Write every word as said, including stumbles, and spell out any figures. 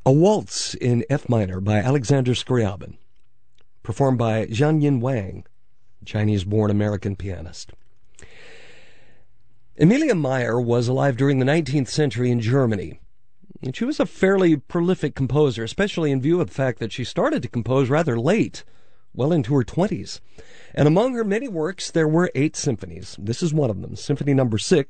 A Waltz in F minor by Alexander Scriabin, performed by Jianyin Wang, Chinese-born American pianist. Emilia Meyer was alive during the nineteenth century in Germany, and she was a fairly prolific composer, especially in view of the fact that she started to compose rather late, well into her twenties. And among her many works, there were eight symphonies. This is one of them, Symphony Number Six,